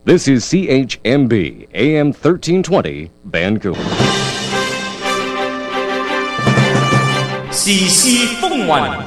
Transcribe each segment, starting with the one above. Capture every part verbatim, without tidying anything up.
This is C H M B A M thirteen twenty Vancouver. 時事風雲，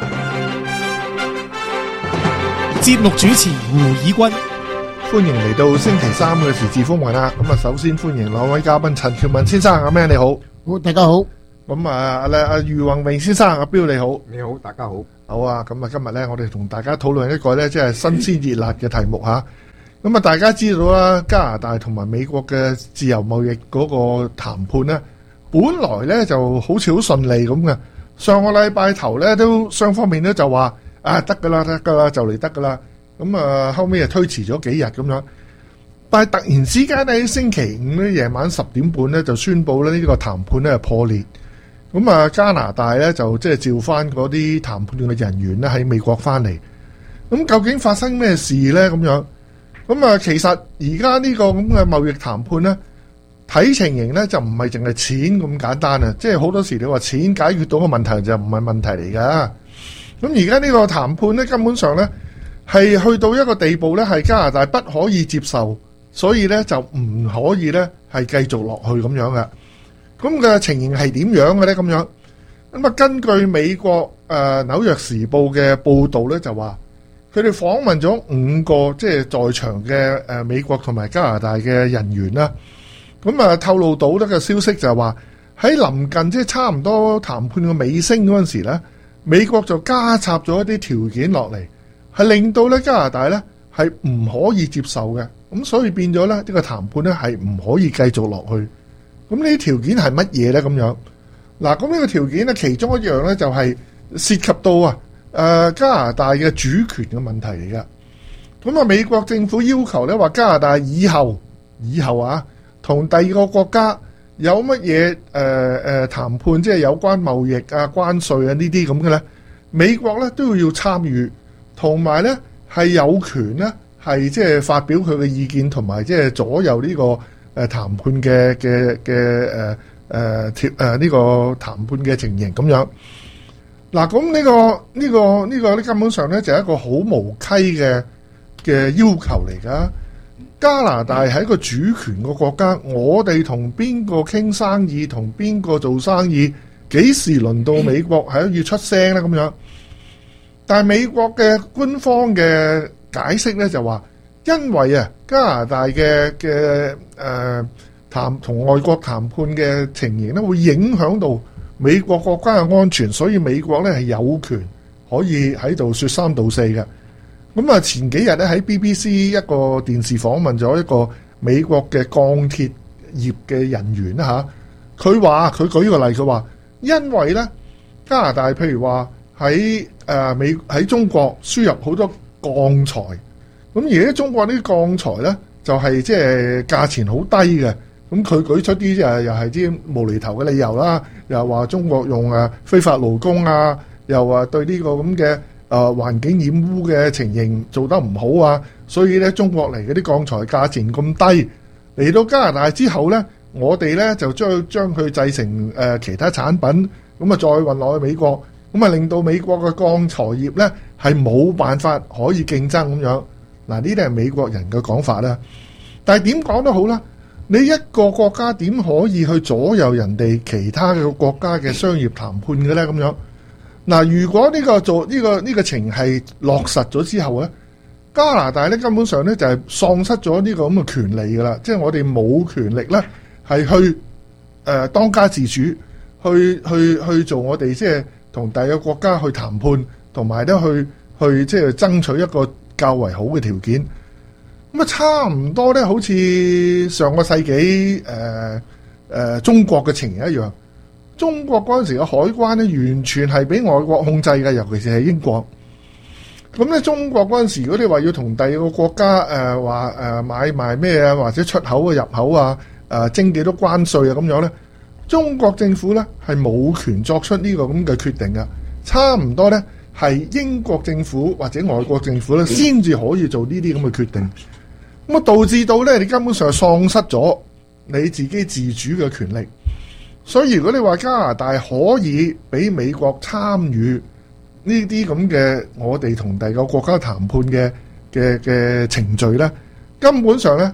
節目主持胡以軍， 歡迎嚟到星期三嘅時事風雲啦。咁啊，首先歡迎兩位嘉賓，陳喬文先生，阿 Man 你好。 好，大家好。 咁啊，阿阿余宏榮先生，阿彪你好。 你好，大家好。 好啊，咁啊，今日咧，我哋同大家討論一個咧，即係新鮮熱辣嘅題目吓。咁啊，大家知道啦，加拿大同埋美國嘅自由貿易嗰個談判咧，本來咧就好似好順利咁嘅。上個禮拜頭咧，都雙方面咧就話啊得噶啦，得噶啦，就嚟得噶啦。咁啊，後尾又推遲咗幾日咁樣。但係突然之間咧，星期五咧夜晚十點半咧就宣布咧呢個談判咧破裂。咁啊，加拿大咧就即係召翻嗰啲談判嘅人員咧喺美國翻嚟。咁究竟發生咩事咧？咁樣咁啊，其實而家呢個咁嘅貿易談判咧，睇情形咧就唔係淨係錢咁簡單啊！即係好多時你話錢解決到個問題就唔係問題嚟噶。咁而家呢個談判咧根本上咧係去到一個地步咧，係加拿大不可以接受，所以咧就唔可以咧係繼續落去咁樣嘅。咁嘅情形係點樣嘅咧？咁樣咁啊，根據美國誒、呃、紐約時報嘅報導咧，就話佢哋訪問咗五個即係在場嘅誒、呃、美國同埋加拿大嘅人員啦。咁啊，透露到呢個消息就係話喺臨近即係差唔多談判嘅尾聲嗰陣時咧，美國就加插咗一啲條件落嚟，係令到咧加拿大咧係唔可以接受嘅。咁所以變咗咧呢個談判咧係唔可以繼續落去。咁呢啲條件係乜嘢咧？咁樣嗱，咁呢個條件咧，其中一樣咧就係涉及到啊，誒、呃、加拿大嘅主權嘅問題嚟㗎。咁啊，美國政府要求咧話加拿大以後以後啊，同第二個國家有乜嘢誒誒談判，即係有關貿易啊、關稅啊呢啲咁嘅咧，美國咧都要參與，同埋咧係有權咧係即係發表佢嘅意見，同埋即係左右呢個誒談判嘅嘅嘅誒誒貼誒呢個談判嘅情形咁樣。嗱，咁呢個呢個呢個咧根本上咧就係一個好無稽嘅嘅要求嚟噶。加拿大係一個主權嘅國家，我哋同邊個傾生意，同邊個做生意，幾時輪到美國係要出聲咧？咁樣，但係美國嘅官方嘅解釋咧就話，因為啊加拿大嘅嘅誒談同外國談判嘅情形咧，會影響到美國國家嘅安全，所以美國咧係有權可以喺度說三道四嘅。咁啊，前幾日咧喺 B B C 一個電視訪問咗一個美國嘅鋼鐵業嘅人員啦嚇，佢話佢舉個例，佢話因為咧加拿大譬如話喺誒美喺中國輸入好多鋼材，咁而家中國啲鋼材咧就係即係價錢好低嘅，咁佢舉出啲誒又係啲無厘頭嘅理由啦，又話中國用誒非法勞工啊，又話對呢個咁嘅誒、呃、環境染污嘅情形做得唔好啊，所以咧中國嚟嗰啲鋼材價錢咁低，嚟到加拿大之後咧，我哋咧就將將佢製成誒、呃、其他產品，咁啊再運落去美國，咁啊令到美國嘅鋼材業咧係冇辦法可以競爭咁樣。嗱，呢啲係美國人嘅講法啦。但係點講都好啦，你一個國家點可以去左右人哋其他嘅國家嘅商業談判嘅咧？咁樣。嗱，如果呢個做呢個呢個情係落實咗之後咧，加拿大咧根本上咧就係喪失咗呢個咁嘅權利噶啦，即係我哋冇權力咧係去誒當家自主，去去去做我哋即係同第二個國家去談判，同埋咧去去即係爭取一個較為好嘅條件。咁啊，差唔多咧，好似上個世紀誒誒中國嘅情形一樣。中國嗰陣時嘅海關咧，完全係俾外國控制嘅，尤其是係英國。咁咧，中國嗰陣時，如果你話要同第二個國家誒話誒買賣咩啊，或者出口啊、入口啊、誒徵幾多關稅啊咁樣咧，中國政府咧係冇權作出呢個咁嘅決定嘅。差唔多咧係英國政府或者外國政府咧先至可以做呢啲咁嘅決定。咁啊，導致到咧你根本上喪失咗你自己自主嘅權力。所以如果你話加拿大可以俾美國參與呢啲咁嘅我哋同第二個國家談判嘅嘅嘅程序咧，根本上咧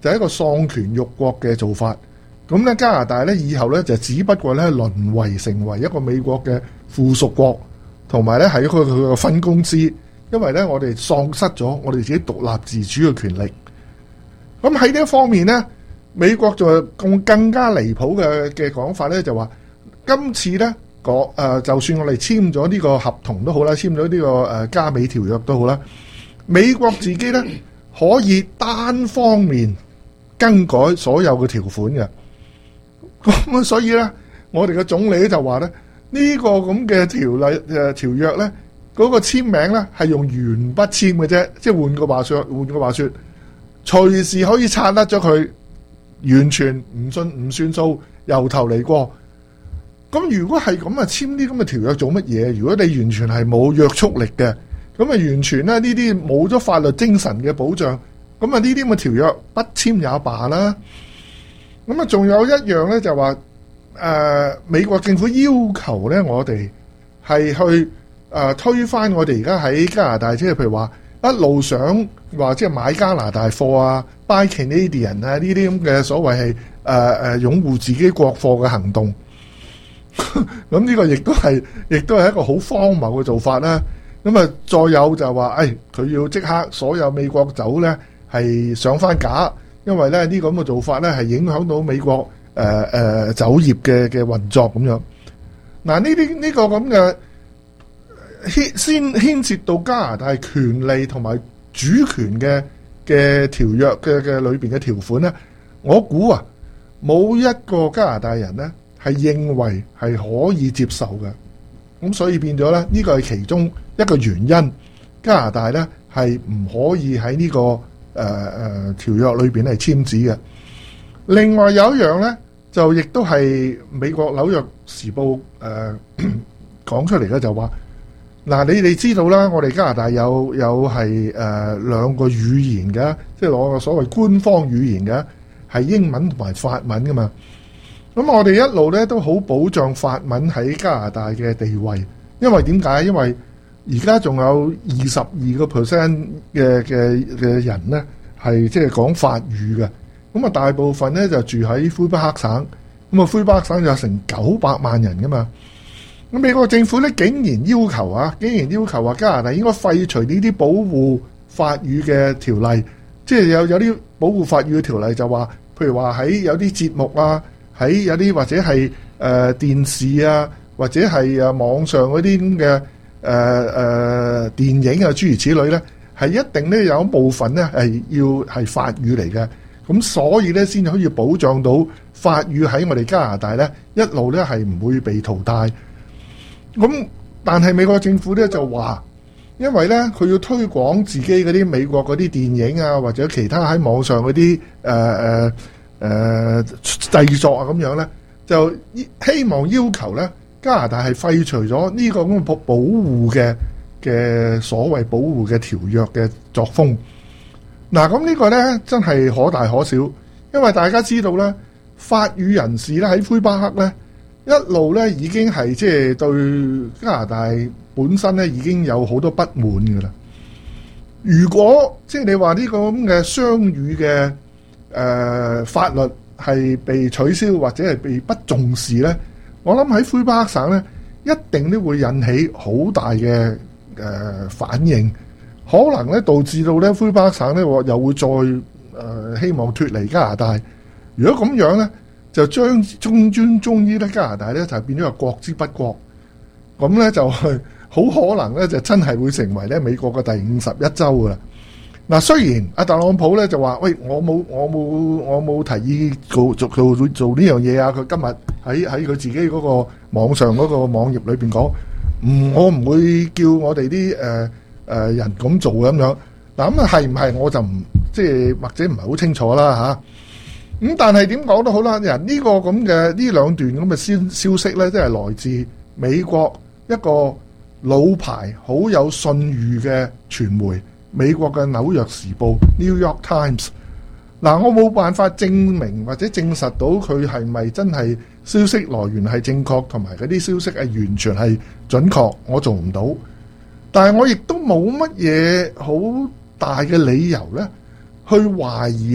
就係一個喪權辱國嘅做法。咁咧加拿大咧以後咧就只不過咧淪為成為一個美國嘅附屬國，同埋咧係一個佢嘅分公司，因為咧我哋喪失咗我哋自己獨立自主嘅權力。咁喺呢一方面咧，美國就更更加離譜嘅嘅講法咧，就話今次咧個誒就算我哋簽咗呢個合同都好啦，簽咗呢個誒加美條約都好啦，美國自己咧可以單方面更改所有嘅條款嘅。咁所以咧，我哋嘅總理就話咧，呢個咁嘅條例誒條約咧，嗰個簽名咧係用鉛筆簽嘅啫，即係換個話說，換個話說，隨時可以拆甩咗佢，完全唔信唔算數，由頭嚟過。咁如果係咁啊，簽啲咁嘅條約做乜嘢？如果你完全係冇約束力嘅，咁啊完全咧呢啲冇咗法律精神嘅保障，咁啊呢啲咁嘅條約不簽也罷啦。咁啊，仲有一樣咧，就話誒、呃、美國政府要求咧，我哋係去誒、呃、推翻我哋而家喺加拿大，即係譬如話一路想話即係買加拿大貨啊 ，Buy Canadian 啊呢啲咁嘅所謂係誒誒擁護自己國貨嘅行動。咁呢個亦都係，亦都係一個好荒謬嘅做法啦。咁啊，再有就話，誒、哎、佢要即刻所有美國酒咧係上翻架。因為咧呢個咁嘅做法咧係影響到美國誒誒、呃呃、酒業嘅嘅運作咁樣。嗱呢啲呢個咁嘅牽先牽涉到加拿大權利同埋主權嘅嘅條約嘅嘅裏邊嘅條款咧，我估啊冇一個加拿大人咧係認為係可以接受嘅。咁所以變咗咧呢個係其中一個原因，加拿大咧係唔可以喺呢、這個。誒誒、呃、條約裏邊係簽字嘅。另外有一樣咧，就亦都係美國紐約時報誒、呃、講出嚟嘅，就話嗱，你哋知道啦，我哋加拿大有有係誒、呃、兩個語言嘅，即係攞個所謂官方語言嘅，係英文同埋法文噶嘛。咁我哋一路咧都好保障法文喺加拿大嘅地位，因為點解？因為而家仲有二十二個 percent 嘅嘅嘅人咧，係即係講法語嘅。咁啊，大部分咧就住喺魁北克省。咁啊，魁北克省有成九百萬人噶嘛。咁美國政府咧竟然要求啊，竟然要求話加拿大應該廢除呢啲保護法語嘅條例。即係有有啲保護法語嘅條例就話，譬如話喺有啲節目啊，喺有啲或者係誒、呃、電視啊，或者係誒網上嗰啲咁嘅。誒誒、呃呃、電影啊諸如此類咧，係一定咧有一部分咧係要係法語嚟嘅，咁所以咧先可以保障到法語喺我哋加拿大咧一路咧係唔會被淘汰。咁但係美國政府咧就話，因為咧佢要推廣自己嗰啲美國嗰啲電影啊，或者其他喺網上嗰啲誒誒誒製作啊咁樣咧，就希望要求咧。加拿大係廢除咗呢個咁嘅保保護嘅嘅所謂保護嘅條約嘅作風。嗱，咁呢個咧真係可大可小，因為大家知道咧，法語人士咧喺魁北克咧一路咧已經係即係對加拿大本身咧已經有好多不滿㗎啦。如果即係你話呢個咁嘅雙語嘅誒、呃、法律係被取消或者係被不重視咧？我諗喺魁北克省咧，一定都會引起好大嘅誒、呃、反應，可能咧導致到咧魁北克省咧又會再誒、呃、希望脫離加拿大。如果咁樣咧，就將終終終於咧加拿大咧就變咗個國之不國，咁咧就係好可能咧就真係會成為咧美國嘅第五十一州噶啦。嗱，雖然阿特朗普咧就話：喂，我冇我冇我冇提議做做做做呢樣嘢啊！佢今日喺喺佢自己嗰個網上嗰個網頁裏邊講，唔我唔會叫我哋啲誒誒人咁做咁樣。嗱，咁啊係唔係我就唔即係或者唔係好清楚啦嚇。咁、啊、但係點講都好啦，人呢個咁嘅呢兩段咁嘅消消息咧，都係來自美國一個老牌好有信譽嘅傳媒。美國嘅紐約時報 New York Times， 嗱，我冇辦法證明或者證實到佢係咪真係消息來源係正確，同埋嗰啲消息係完全係準確，我做唔到。但係我亦都冇乜嘢好大嘅理由咧，去懷疑咧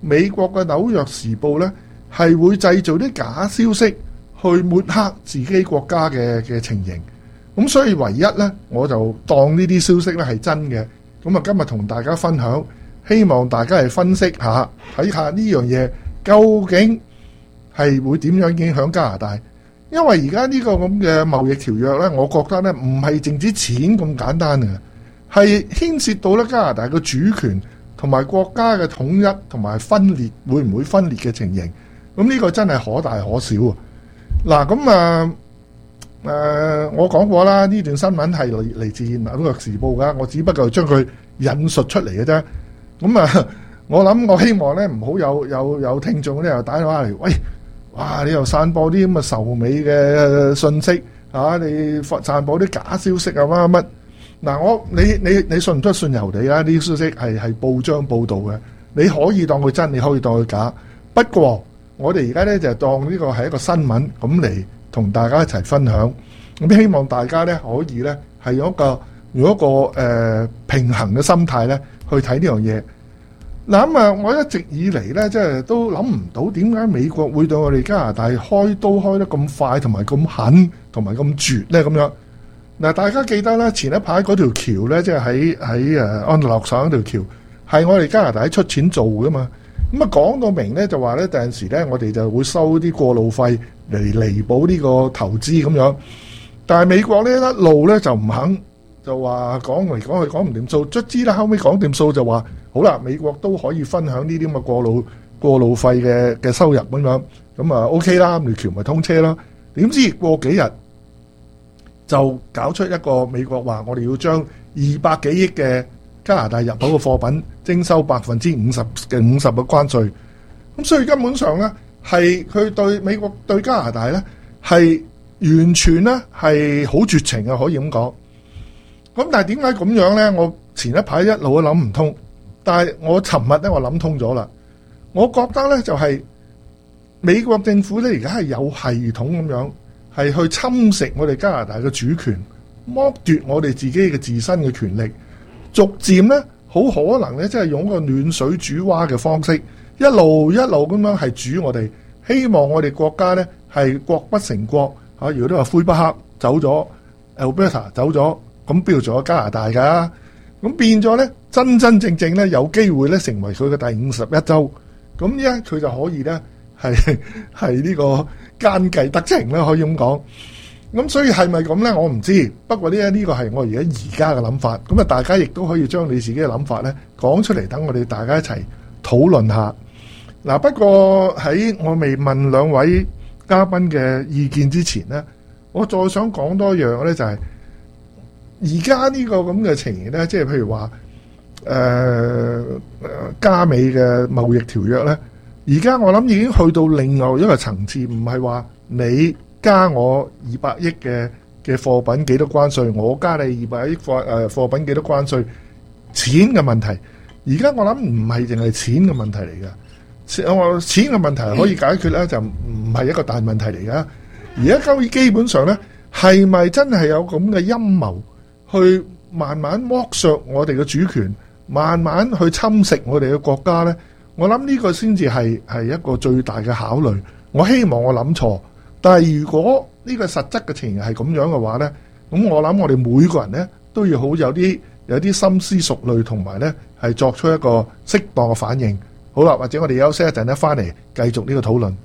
美國嘅紐約時報呢係會製造啲假消息去抹黑自己國家嘅嘅情形。咁所以唯一呢，我就當呢啲消息呢係真嘅。咁啊，今日同大家分享，希望大家係分析下，睇下呢樣嘢究竟係會點樣影響加拿大。因為而家呢個咁嘅貿易條約呢，我覺得呢唔係淨止錢咁簡單嘅，係牽涉到咧加拿大嘅主權同埋國家嘅統一同埋分裂會唔會分裂嘅情形。咁呢個真係可大可小啊！嗱，咁啊誒，我講過啦，呢段新聞係嚟嚟自《紐約時報》噶，我只不過將佢引述出嚟嘅啫。咁啊，我諗我希望咧唔好有有有聽眾咧又打電話嚟，喂！哇！你又散播啲咁嘅仇美嘅信息啊！你散播啲假消息啊乜乜嗱？我你你你信唔得信由你啦！呢啲消息係係報章報導嘅，你可以當佢真，你可以當佢假。不過我哋而家咧就當呢個係一個新聞咁嚟同大家一齊分享。咁希望大家咧可以咧係有一個用一個誒、呃、平衡嘅心態咧去睇呢樣嘢。嗱咁啊，我一直以嚟咧，即係都諗唔到點解美國會對我哋加拿大開刀開得咁快，同埋咁狠，同埋咁絕咧咁樣。嗱，大家記得咧，前一排嗰條橋咧，即係喺喺誒安大略省嗰條橋，係我哋加拿大出錢做噶嘛。咁啊講到明咧，就話咧，第陣時咧，我哋就會收啲過路費嚟彌補呢個投資咁樣。但係美國呢一路咧就唔肯，就話講嚟講去講唔掂數，卒之啦後尾講掂數就話。好啦，美國都可以分享呢啲咁嘅過路過路費嘅嘅收入咁樣，咁啊 OK 啦，條橋咪通車啦。點知過幾日就搞出一個美國話，我哋要將二百幾億嘅加拿大入口嘅貨品徵收百分之五十嘅五十嘅關稅。咁所以根本上咧，係佢對美國對加拿大咧係完全咧係好絕情啊，可以咁講。咁但係點解咁樣咧？我前一排一路都諗唔通。但係我尋日咧，我諗通咗啦。我覺得咧就係、是、美國政府咧而家係有系統咁樣，係去侵蝕我哋加拿大嘅主權，剝奪我哋自己嘅自身嘅權力，逐漸咧好可能咧，即係用一個暖水煮蛙嘅方式，一路一路咁樣係煮我哋，希望我哋國家咧係國不成國嚇。如果都話魁北克走咗 ，Alberta 走咗，咁邊度仲有加拿大㗎？咁變咗咧，真真正正咧有機會咧成為佢嘅第五十一州，咁咧佢就可以咧係係呢個奸計得逞啦，可以咁講。咁所以係咪咁咧？我唔知。不過呢呢個係我而家而家嘅諗法。咁啊，大家亦都可以將你自己嘅諗法咧講出嚟，等我哋大家一齊討論下。嗱，不過喺我未問兩位嘉賓嘅意見之前咧，我再想講多樣咧就係、是。而家呢個咁嘅情形咧，即係譬如話，誒、呃、加美嘅貿易條約咧，而家我諗已經去到另外一個層次，唔係話你加我二百億嘅嘅貨品幾多關稅，我加你二百億貨誒貨品幾多關稅，錢嘅問題。而家我諗唔係淨係錢嘅問題嚟㗎，我錢嘅問題可以解決咧，就唔係一個大問題嚟㗎。而家交易基本上咧，係咪真係有咁嘅陰謀？去慢慢剝削我哋嘅主權，慢慢去侵蝕我哋嘅國家呢。我諗呢個先至係係一個最大嘅考慮。我希望我諗錯，但係如果呢個實質嘅情形係咁樣嘅話呢，咁我諗我哋每個人呢都要好有啲有啲深思熟慮，同埋呢係作出一個適當嘅反應。好啦，或者我哋休息一陣呢，翻嚟繼續呢個討論。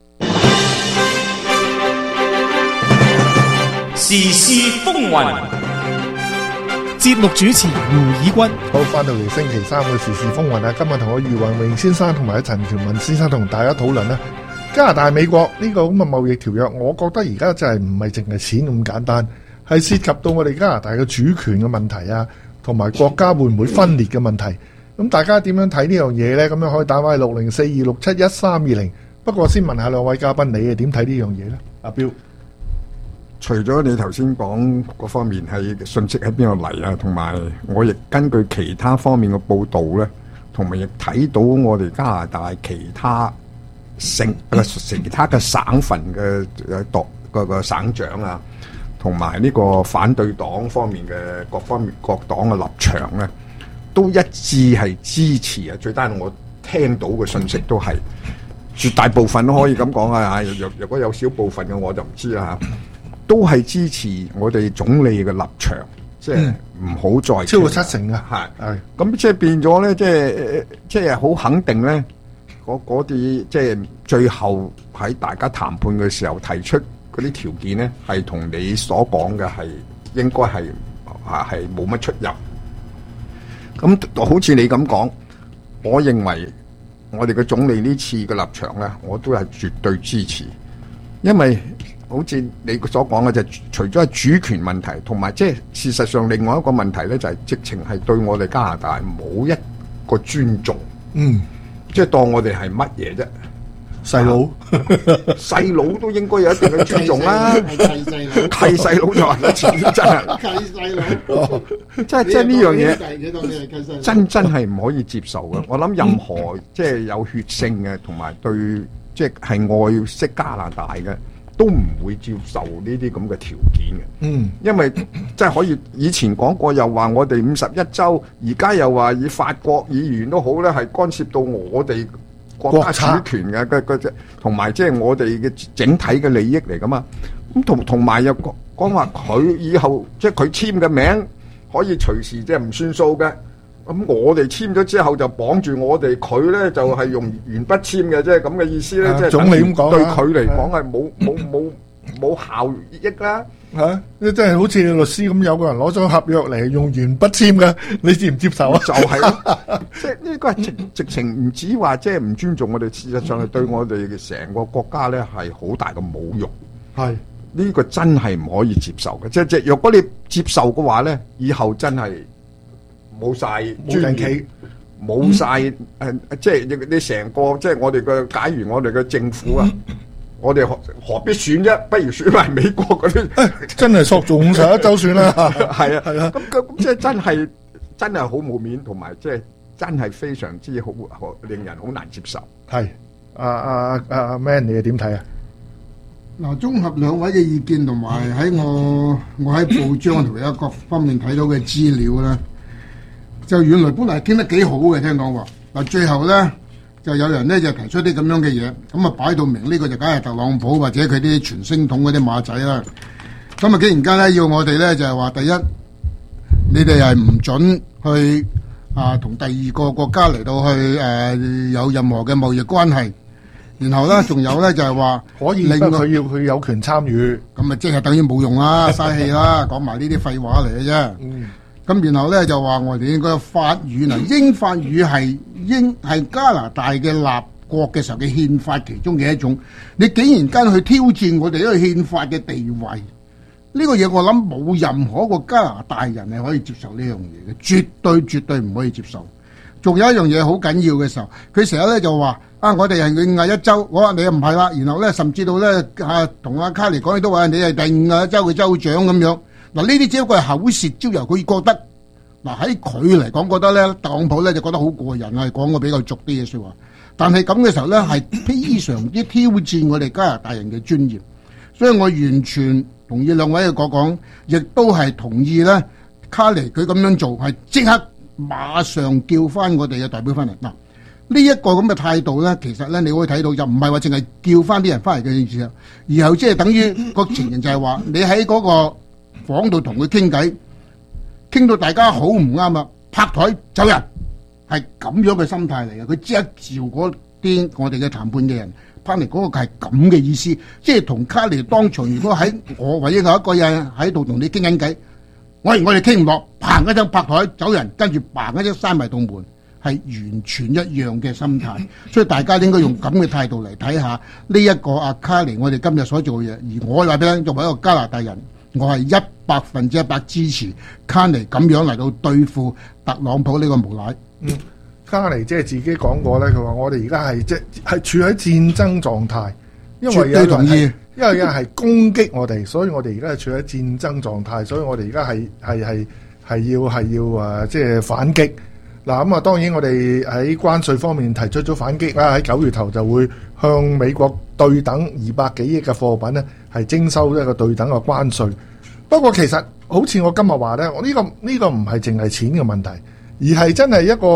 時事風雲。 節目主持胡以軍， 好，翻到嚟星期三嘅時事風雲啊！今日同我余宏榮先生同埋陳權文先生同大家討論咧，加拿大美國呢個咁嘅貿易條約，我覺得而家真係唔係淨係錢咁簡單，係涉及到我哋加拿大嘅主權嘅問題啊，同埋國家會唔會分裂嘅問題。咁大家點樣睇呢樣嘢呢？咁樣可以打返六零四二六七一三二零。不過先問下兩位嘉賓，你係點睇呢樣嘢呢？阿彪。 除咗你頭先講嗰方面係信息喺邊度嚟啊，同埋我亦根據其他方面嘅報導咧，同埋亦睇到我哋加拿大其他省、嗯、其他嘅省份嘅誒黨個個省長啊，同埋呢個反對黨方面嘅各方面各黨嘅立場咧，都一致係支持啊！最單我聽到嘅信息都係絕大部分都可以咁講啊！若若果有少部分嘅我就唔知啦嚇，都係支持我哋總理嘅立場，即係唔好再超過七成啊！ 係係咁即係變咗咧，即係即係好肯定咧，嗰嗰啲即係最後喺大家談判嘅時候提出嗰啲條件咧，係同你所講嘅係應該係啊係冇乜出入。咁好似你咁講，我認為我哋嘅總理呢次嘅立場咧，我都係絕對支持，因為好似你所講嘅就除咗係主權問題，同埋即係事實上另外一個問題咧，就係直情係對我哋加拿大冇一個尊重， 嗯， 即係當我哋係乜嘢啫？ 細佬， 細佬都應該有一定嘅尊重啦。 係契細佬， 契細佬就話得錢真係， 契細佬， 即係即係呢樣嘢。 你當你係契細佬， 真真係唔可以接受嘅。我諗任何即係有血性嘅，同埋對即係係愛惜加拿大嘅，都唔會接受呢啲咁嘅條件嘅。 嗯， 因為即係可以以前講過，又話我哋五十一州，而家又話以法國議員都好咧，係干涉到我哋國家主權嘅嘅嘅，同埋即係我哋嘅整體嘅利益嚟噶嘛。咁同同埋又講講話佢以後即係佢簽嘅名可以隨時即係唔算數嘅。咁我哋簽咗之後就綁住我哋，佢咧就係用鉛筆簽嘅，即係咁嘅意思咧，即係總理咁講， 對佢嚟講係冇冇冇冇效益啦。 嚇！即係好似律師咁，有個人攞咗合約嚟用鉛筆簽嘅，你接唔接受啊？ 就係咯，即係呢個係直直情唔止話即係唔尊重我哋，事實上係對我哋嘅成個國家咧係好大嘅侮辱。 係呢個真係唔可以接受嘅。即係即係，若果你接受嘅話咧，以後真係冇曬尊嚴，冇曬誒，即係你你成個即係我哋嘅，假如我哋嘅政府啊。我哋何何必選啫？不如選埋美國嗰啲， 真係索中五十一州選啦。 係啊， 係啊， 咁咁即係真係真係好冇面，同埋即係真係非常之好，好令人好難接受。 係，阿阿阿 Man，你又點睇啊？ 嗱，綜合兩位嘅意見同埋喺我我喺報章同埋各方面睇到嘅資料咧，就原來本來傾得幾好嘅，聽講話嗱，最後咧。就有人咧就提出啲咁樣嘅嘢，咁啊擺到明呢個就梗係特朗普或者佢啲傳聲筒嗰啲馬仔啦。咁啊，既然間咧要我哋咧就係話，第一你哋係唔準去啊同第二個國家嚟到去誒有任何嘅貿易關係，然後咧仲有咧就係話可以，不過佢要佢有權參與， 咁啊即係等於冇用啦，嘥氣啦，講埋呢啲廢話嚟嘅啫。 嗯。 咁然後咧就話我哋應該法語嗱，英法語係英係加拿大嘅立國嘅時候嘅憲法其中嘅一種。你竟然間去挑戰我哋呢個憲法嘅地位，呢個嘢我諗冇任何一個加拿大人係可以接受呢樣嘢嘅，絕對絕對唔可以接受。仲有一樣嘢好緊要嘅時候，佢成日咧就話啊，我哋係五十一州，我話你又唔係啦。然後咧甚至到咧啊同阿卡尼講，都話你係第五十一州嘅州長咁樣。嗱，呢啲只不過係口舌招搖，佢覺得嗱喺佢嚟講，覺得咧特朗普咧就覺得好過癮啊，講個比較俗啲嘅説話。但係咁嘅時候咧，係非常之挑戰我哋加拿大人嘅尊嚴。所以我完全同意兩位嘅講講，亦都係同意咧卡尼佢咁樣做係即刻馬上叫翻我哋嘅代表翻嚟。嗱，呢一個咁嘅態度咧，其實咧你可以睇到就唔係話淨係叫翻啲人翻嚟嘅意思，然後即係等於個情形就係話你喺嗰個房度同佢傾偈，傾到大家好唔啱啊，拍台走人，係咁樣嘅心態嚟嘅。佢即刻召嗰啲我哋嘅談判嘅人翻嚟，嗰個係咁嘅意思，即係同卡尼當場，如果喺我或者有一個人喺度同你傾緊偈，我我哋傾唔落，砰一聲拍台走人，跟住砰一聲閂埋道門，係完全一樣嘅心態。所以大家應該用咁嘅態度嚟睇下呢一個阿卡尼我哋今日所做嘅嘢。而我話俾你聽，作為一個加拿大人，我係一百分之一百支持卡尼咁樣嚟到對付特朗普呢個無賴。 嗯，卡尼即係自己講過咧，佢話我哋而家係即係處喺戰爭狀態，因為有人同意， 因為有人係攻擊我哋，所以我哋而家係處喺戰爭狀態，所以我哋而家係係係係要係要誒即係反擊。嗱咁啊，當然我哋喺關稅方面提出咗反擊啦，喺九月頭就會向美國對等二百幾億嘅貨品呢係徵收一個對等嘅關稅。不過其實好似我今日話呢，我呢個呢個唔係淨係錢嘅問題，而係真係一個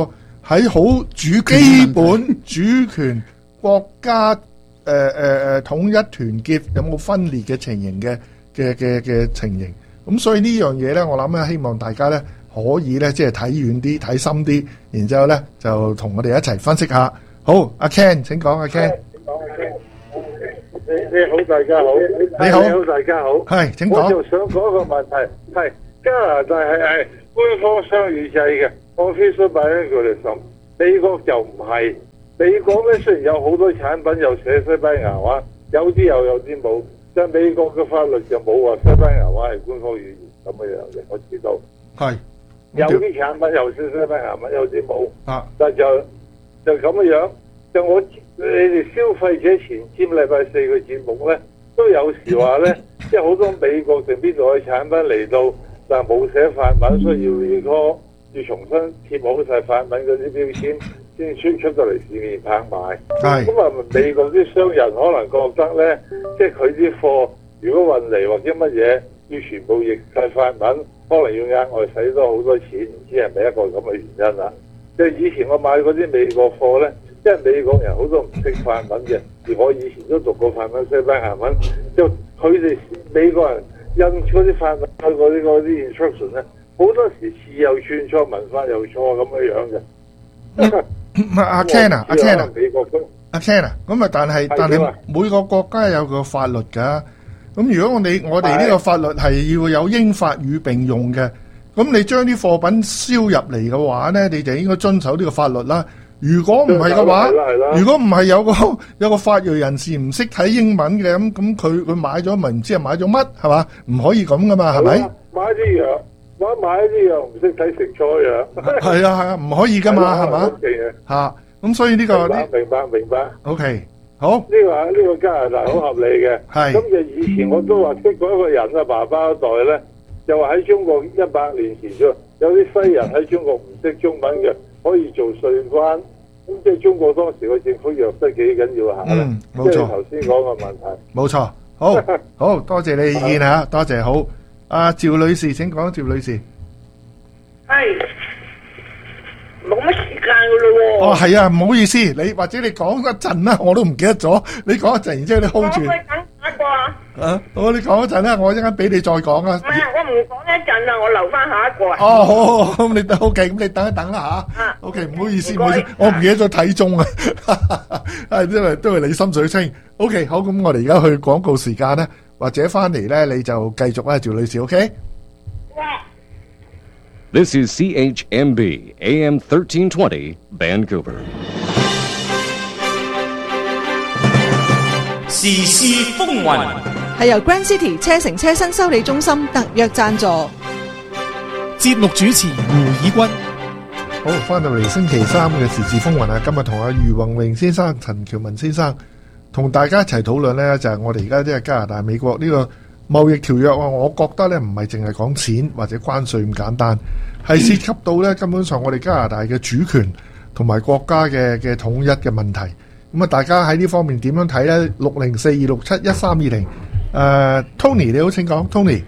喺好主基本主權國家誒誒誒統一團結有冇分裂嘅情形嘅嘅嘅嘅情形。咁所以呢樣嘢咧，我諗咧希望大家咧可以咧即係睇遠啲睇深啲，然之後咧就同我哋一齊分析下。好，阿 Ken 請講，阿 Ken。 你你好，大家好。 你好， 你好，大家好。 係請講。 我就想講一個問題，係加拿大係係官方雙語制嘅 official bilingualism，美國就唔係。美國咧雖然有好多產品又寫西班牙話，有啲又有啲冇，但係美國嘅法律就冇話西班牙話係官方語言咁嘅樣嘅。我知道係有啲產品又寫西班牙文，有啲冇。 啊， 但就就咁嘅樣。就我你哋消費者前瞻禮拜四嘅節目咧，都有時話咧，即係好多美國定邊度嘅產品嚟到，但係冇寫法文，所以要要個要重新貼好晒法文嗰啲標籤，先出出到嚟市面拍賣。 係咁啊，美國啲商人可能覺得咧，即係佢啲貨如果運嚟或者乜嘢，要全部譯晒法文，可能要額外使多好多錢，唔知係咪一個咁嘅原因啦？即係以前我買嗰啲美國貨咧。因為美國人好多唔識法文嘅，而我以前都讀過法文、西班牙文，就佢哋美國人印嗰啲法文、嗰啲嗰啲 instruction 咧，好多時字又串錯，文法又錯咁樣樣嘅。 唔係阿 Ken 啊，阿 Ken 啊， 美國都阿 Ken 啊，咁啊，但係但係每個國家有個法律㗎。咁如果我哋我哋呢個法律係要有英法語並用嘅，咁你將啲貨品銷入嚟嘅話咧，你就應該遵守呢個法律啦。如果唔係嘅話，如果唔係有個有個法裔人士唔識睇英文嘅，咁咁佢佢買咗咪唔知係買咗乜係嘛？唔可以咁噶嘛，係咪？ 買啲藥，買買啲藥唔識睇食錯藥。 係啊係啊，唔可以噶嘛，係嘛？嚇，咁所以呢個明白明白明白。 OK，好。 呢個呢個加拿大好合理嘅。 係。 咁就以前我都話識過一個人啊，爸爸一代咧，就話喺中國一百年前啫，有啲西人喺中國唔識中文嘅。可以做稅關，咁即係中國當時個政府弱得幾緊要下咧？ 嗯，冇錯。 即係頭先講嘅問題。 冇錯，好，好多謝你意見嚇，多謝好。阿趙女士請講，趙女士。 係冇乜時間噶咯喎。 哦，係啊，唔好意思，你或者你講一陣啦，我都唔記得咗。你講一陣，然之後你 hold 住。 我可以等下一個啊。 啊，好，你講一陣啦，我一陣間俾你再講啊。 唔係，我唔講一陣啦，我留翻下一個啊。 哦，好好好，咁你等 OK，咁你等一等啦吓。 啊 OK，唔好意思，唔好意思，我唔記得咗睇鐘啊。係因為都係你心水清。OK，好，咁我哋而家去廣告時間咧，或者翻嚟咧你就繼續啦，趙女士 OK。 This is C H M B A M thirteen twenty Vancouver. 時事風雲係由 Grand City 車城車新修理中心特約贊助。 節目主持胡以軍。 好，翻到嚟星期三嘅時事風雲啊！今日同阿余宏榮先生、陳喬文先生同大家一齊討論呢，就係、是、我哋而家即係加拿大、美國呢個貿易條約啊！我覺得呢唔係淨係講錢或者關稅咁簡單，係涉及到呢根本上我哋加拿大嘅主權同埋國家嘅嘅統一嘅問題。咁啊，大家喺呢方面點樣睇呢？六零四二六七一三二零，誒 Tony 你好，請講 Tony。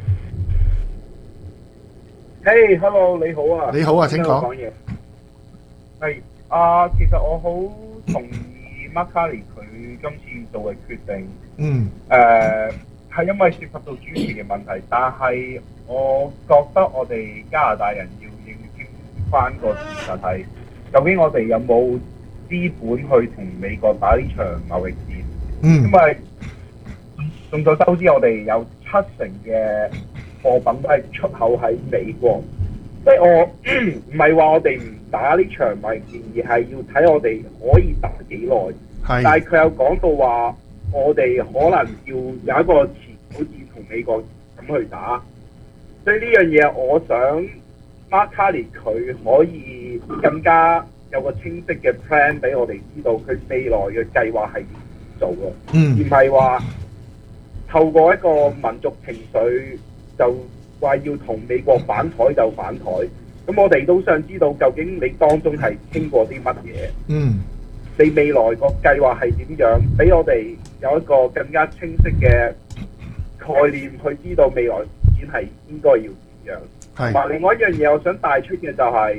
嘿、hey, ，hello， 你好啊！ 你好啊，請講。 係啊，其實我好同意 Mark Carney 佢今次做嘅決定。嗯。誒、呃，係因為涉及到主權嘅問題，但係我覺得我哋加拿大人要認清翻個事實係，究竟我哋有冇資本去同美國打呢場貿易戰？嗯。因為眾所周知，我哋有七成嘅貨品都係出口喺美國。即係我唔係話我哋唔打呢場貿易戰，而係要睇我哋可以打幾耐。係。但係佢有講到話，我哋可能要有一個前好似同美國咁去打。所以呢樣嘢，我想 Mark Carney 佢可以更加有個清晰嘅 plan 俾我哋知道佢未來嘅計劃係點做嘅，嗯、而唔係話透過一個民族情緒就話要同美國反台就反台。咁我哋都想知道究竟你當中係傾過啲乜嘢？嗯，你未來個計劃係點樣？俾我哋有一個更加清晰嘅概念，去知道未來發展係應該要點樣。係。同埋另外一樣嘢，我想帶出嘅就係、是。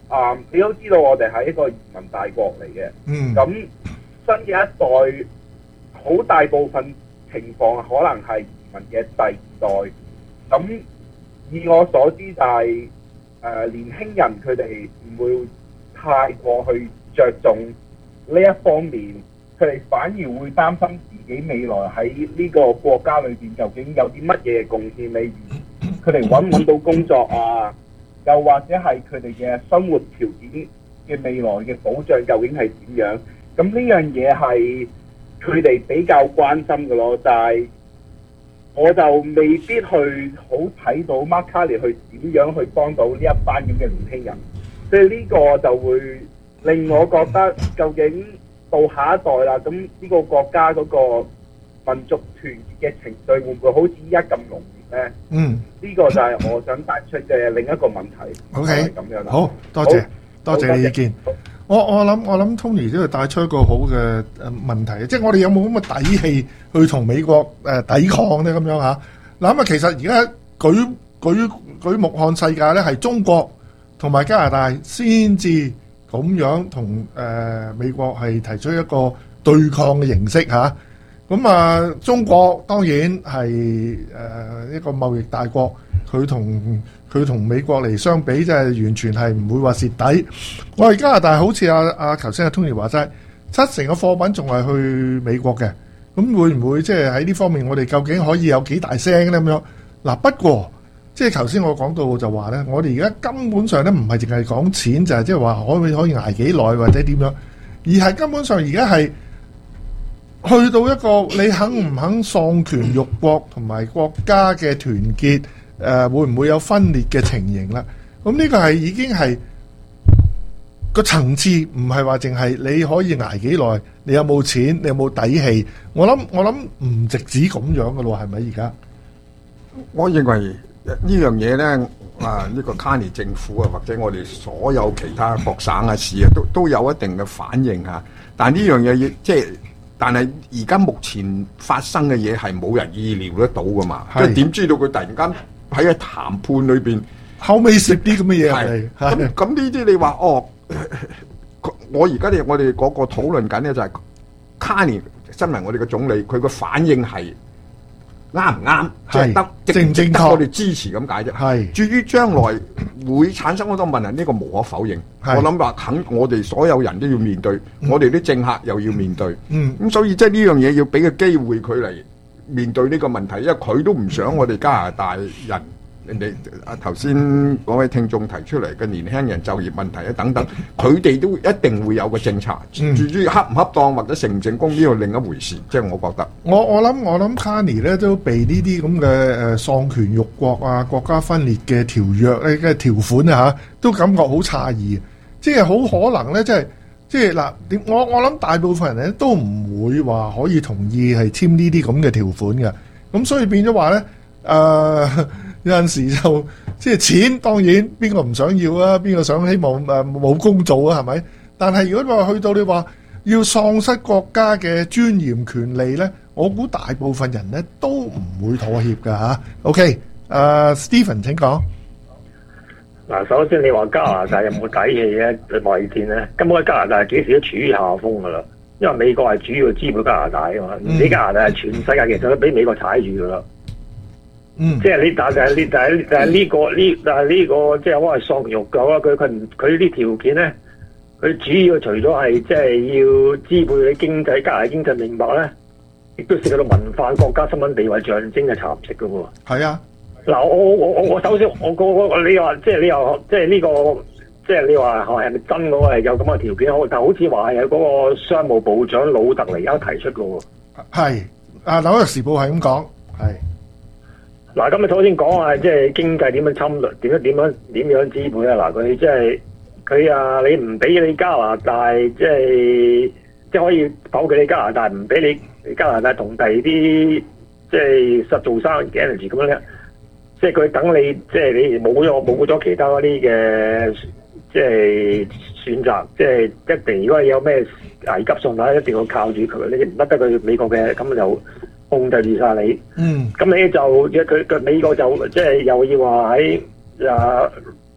啊、嗯，你都知道我哋係一個移民大國嚟嘅。 嗯。 咁新嘅一代好大部分情況可能係移民嘅第二代。咁以我所知就係、是、誒、呃、年輕人佢哋唔會太過去着重呢一方面，佢哋反而會擔心自己未來喺呢個國家裏邊究竟有啲乜嘢貢獻，例如佢哋揾唔揾到工作啊，又或者係佢哋嘅生活條件嘅未來嘅保障究竟係點樣？咁呢樣嘢係佢哋比較關心嘅咯，但係我就未必去好睇到 Mark Carney 去點樣去幫到呢一班咁嘅年輕人，所以呢個就會令我覺得究竟到下一代啦，咁呢個國家嗰個民族團結嘅情緒會唔會好似依家咁濃烈咧？ 嗯， 呢個就係我想帶出嘅另一個問題。 OK， 咁樣啦。 好多謝多謝你意見。 好我我諗我諗 Tony 都係帶出一個好嘅誒問題，即係我哋有冇咁嘅底氣去同美國誒、呃、抵抗咧？咁樣嚇嗱咁啊，其實而家舉舉舉目看世界咧，係中國同埋加拿大先至咁樣同誒、呃、美國係提出一個對抗嘅形式嚇。咁啊，中國當然係誒、呃、一個貿易大國，佢同佢同美國嚟相比，即係完全係唔會話蝕底。我哋加拿大好似阿阿頭先阿 Tony 話齋，七成嘅貨品仲係去美國嘅，咁會唔會即係喺呢方面我哋究竟可以有幾大聲咧？咁樣嗱，不過即係頭先我講到就話咧，我哋而家根本上咧唔係淨係講錢，就係即係話可唔可以可以捱幾耐或者點樣，而係根本上而家係去到一個你肯唔肯喪權辱國同埋國家嘅團結。誒、呃、會唔會有分裂嘅情形啦？咁呢個係已經係個層次，唔係話淨係你可以捱幾耐，你有冇錢，你有冇底氣？我諗我諗唔直止咁樣嘅咯，係咪而家？ 我認為呢樣嘢咧，啊呢、呢個 Carney 政府啊，或者我哋所有其他各省嘅市啊，都都有一定嘅反應嚇。但係呢樣嘢即係，但係而家目前發生嘅嘢係冇人意料得到噶嘛？即係點知道佢突然間？喺個談判裏邊， 後尾食啲咁嘅嘢係， 咁咁呢啲你話哦，我而家哋我哋嗰個討論緊咧就係 Carney 身為我哋嘅總理，佢個反應係啱唔啱，即係得正唔正確，我哋支持咁解啫。係至於將來會產生好多問題，呢個無可否認。我諗話肯，我哋所有人都要面對，嗯、我哋啲政客又要面對。嗯，咁所以即係呢樣嘢要俾個機會佢嚟面對呢個問題，因為佢都唔想我哋加拿大人，人哋啊頭先嗰位聽眾提出嚟嘅年輕人就業問題啊等等，佢哋都一定會有個政策。 嗯、 至於恰唔恰當或者成唔成功呢個另一回事，即係我覺得。我我諗我諗 Carney 咧都被呢啲咁嘅誒喪權辱國啊、國家分裂嘅條約咧嘅條款啊嚇，都感覺好詫異，即係好可能咧，即係。即係嗱，我我諗大部分人咧都唔會話可以同意係簽呢啲咁嘅條款嘅，咁所以變咗話咧，誒、呃、有陣時就即係錢當然邊個唔想要啊，邊個想希望誒冇工做啊，係咪？但係如果話去到你話要喪失國家嘅尊嚴權利咧，我估大部分人咧都唔會妥協㗎嚇。OK，誒、呃、Stephen 請講。 嗱，首先你話加拿大有冇底氣咧？對貿易戰咧，根本加拿大幾時都處於下風噶啦，因為美國係主要支配加拿大啊嘛，你、嗯、加拿大係全世界其實都俾美國踩住噶啦。嗯，即係你但係呢但係但係呢個呢但係呢個即係我係喪權辱國啦。佢佢唔佢呢啲條件咧，佢主要除咗係即係要支配你經濟加拿大經濟命脈咧，亦都涉及到文化、國家身份地位象徵嘅蠶食噶喎。係啊。嗱，我我我我首先我個我你話即係你話即係呢個即係你話係咪真嗰個係有咁嘅條件？好，但好似話係有嗰個商務部長魯特尼歐提出嘅喎。係啊，紐約時報係咁講。係嗱，咁你首先講下即係經濟點樣侵略，點樣點樣點樣支配啊？嗱，佢即係佢啊，你唔俾你加拿大即係即係可以否決你加拿大，唔俾你加拿大同第二啲即係實做生意嘅 energy 咁樣咧。即係佢等你，即係你冇咗冇咗其他嗰啲嘅，即係選擇，即係一定。如果有咩危急狀態，一定要靠住佢，你唔得得佢美國嘅，咁就控制住晒你。嗯。咁你就佢佢美國就即係又要話喺啊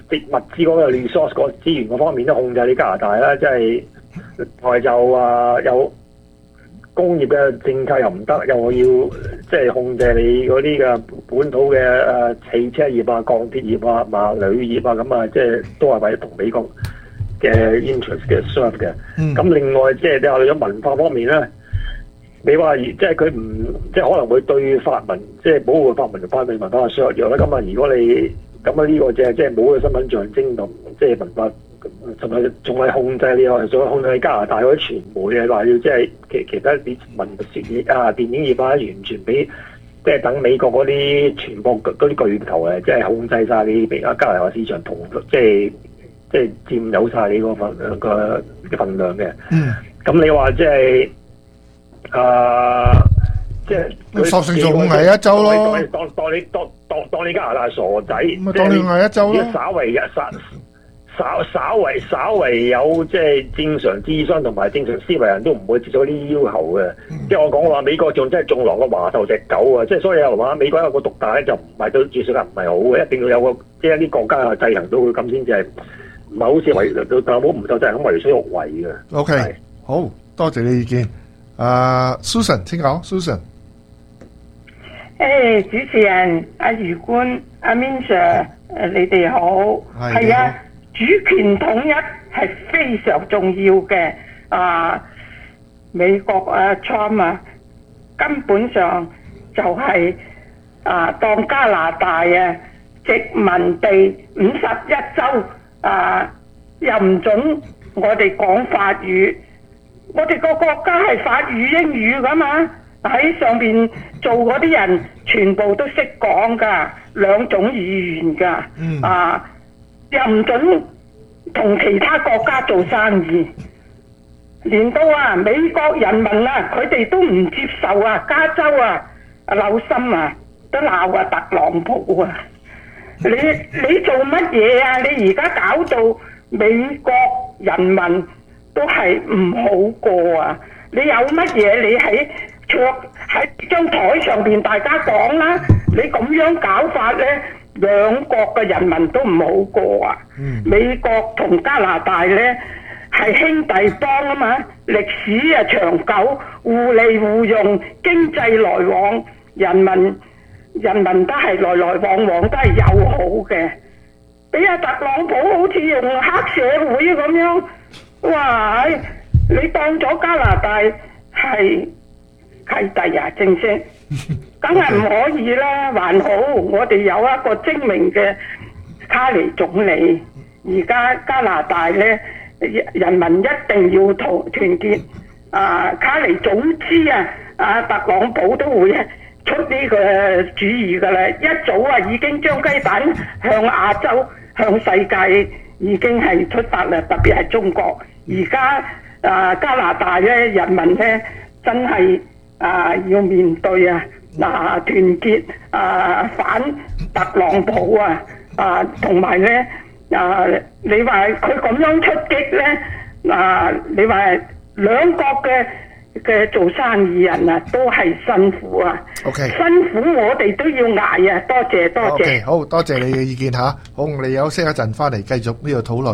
植物資嗰個 resource 個資源嗰方面都控制你加拿大啦，即係台就啊有工業嘅政策又唔得，又要即係控制你嗰啲嘅本土嘅誒汽車業啊、鋼鐵業啊、嘛鋁業啊咁啊，即係都係為同美國嘅 interest 嘅 serve 嘅。咁、嗯、另外即係你話咗文化方面咧，你話即係佢唔即係可能會對法文即係保護法文同法文文化削弱啦。咁啊，如果你咁啊呢個就係即係冇個身份象徵同即係文化。同埋仲係控制你，仲係控制加拿大嗰啲傳媒嘅話，要即係其其他啲文學業啊、電影業啊，完全俾即係等美國嗰啲傳播嗰啲巨頭誒，即係控制晒你而家加拿大市場同即係即係佔有晒你個份個嘅份量嘅。嗯。咁你話即係啊，即係索性做係一周咯。 當當你當當當你加拿大傻仔， 咪當你係一周咯。 稍為一剎。稍稍為稍為有即係正常智商同埋正常思維人都唔會接受呢啲要求嘅。即係我講話美國仲真係仲狼過華獸隻狗啊！即係所以有人話美國有個獨大咧就唔係對住世界唔係好嘅，一定要有個即係一啲國家去制衡到佢咁先至係唔係好似為特朗普唔夠制衡咁為所欲為嘅。 OK，好多謝你意見。啊、uh, ，Susan 請講 ，Susan。 誒、hey, 主持人阿余官阿 Min Sir 誒你哋好，係啊。主權統一係非常重要嘅，啊，美國啊 Trump 啊，根本上就係、是、啊當加拿大啊殖民地五十一州啊，又唔準我哋講法語，我哋個國家係法語英語噶嘛，喺上邊做嗰啲人全部都識講噶，兩種語言噶，嗯、啊。又唔准同其他國家做生意，連到啊美國人民啊，佢哋都唔接受啊，加州啊紐森啊都鬧啊特朗普啊，你你做乜嘢啊？你而家搞到美國人民都係唔好過啊！你有乜嘢你喺桌喺張台上邊大家講啦，你咁樣搞法咧？兩國嘅人民都唔好過啊！嗯、美國同加拿大咧係兄弟幫啊嘛，歷史啊長久，互利互用，經濟來往，人民人民都係來來往往都係友好嘅。俾阿特朗普好似用黑社會咁樣，哇！你當咗加拿大係契弟啊，正式。梗係唔可以啦，還好我哋有一個精明嘅卡尼總理，而家加拿大咧人民一定要團團結。啊，卡尼總之啊，啊特朗普都會出呢個主意噶啦，一早啊已經將雞蛋向亞洲、向世界已經係出發啦，特別係中國。而家啊加拿大咧人民咧真係啊要面對啊！嗱、啊，團結啊，反特朗普啊，啊，同埋咧啊，你話佢咁樣出擊咧，啊，你話兩國嘅嘅做生意人啊，都係辛苦啊。OK，辛苦我哋都要捱啊！多謝多謝。 OK，好多謝你嘅意見嚇。好，我哋休息一陣，翻嚟繼續呢個討論。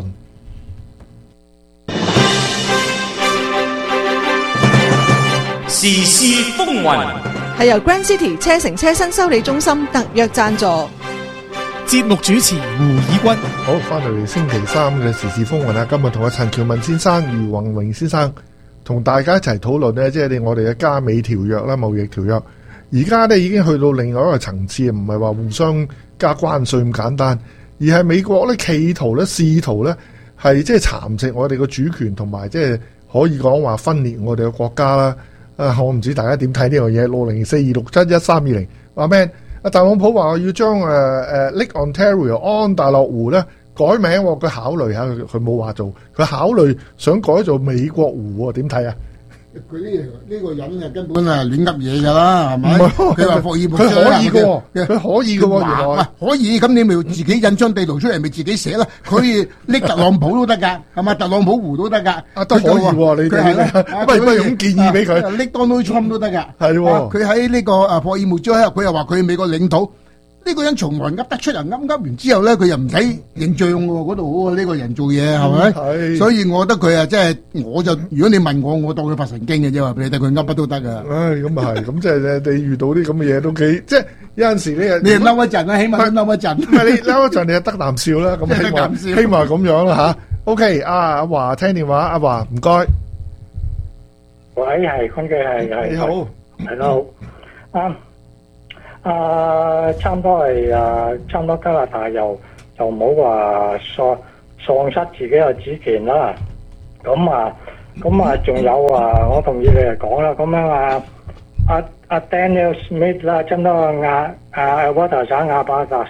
時事風雲。 係由 Grand City 車城車新修理中心特約贊助， 節目主持胡以軍。 好，翻嚟星期三嘅時事風雲啦。今日同阿陳喬文先生、余宏榮先生同大家一齊討論呢，即係我哋嘅加美條約啦、貿易條約。而家呢已經去到另外一個層次，唔係話互相加關稅咁簡單，而係美國呢企圖呢試圖呢係即係蠶食我哋嘅主權，同埋即係可以講話分裂我哋嘅國家啦。啊！我唔知大家點睇呢樣嘢，六零四二六七一三二零話咩？阿特朗普話要將誒誒 Lake Ontario 安大略湖咧改名，佢考慮下，佢佢冇話做，佢考慮想改做美國湖喎，點睇啊？ 佢呢呢個人啊，根本啊亂噏嘢㗎啦，係咪？佢話霍爾木， 佢可以嘅喎，佢可以嘅喎，原來可以。咁你咪自己印張地圖出嚟，咪自己寫啦。佢可以拎特朗普都得㗎，係嘛？特朗普湖都得㗎， 啊都可以喎。你哋不如不如咁建議俾佢， 拎 Donald Trump 都得㗎。 係喎， 佢喺呢個啊霍爾木茲，佢又話佢美國領土。 呢個人從來噏得出人噏噏完之後咧，佢又唔使認賬喎，嗰度好啊！呢個人做嘢係咪？ 係。 所以我覺得佢啊，即係我就如果你問我，我當佢發神經嘅啫，話俾你聽，佢噏乜都得噶。 唉，咁啊係，咁即係你遇到啲咁嘅嘢都幾，即係有陣時你又你係嬲一陣啊，起碼都嬲一陣。 唔係你嬲一陣，你就得啖笑啦。咁希望希望係咁樣啦吓。OK，阿阿華聽電話，阿華唔該。 喂，係坤記，係係。 你好。 係咯。啱。啊，差唔多係啊，差唔多加拿大又就唔好話喪喪失自己嘅主權啦。咁啊，咁啊，仲有啊，我同意你嚟講啦。咁樣啊，阿阿 Daniel Smith 啦，差唔多亞啊 Water 省亞伯達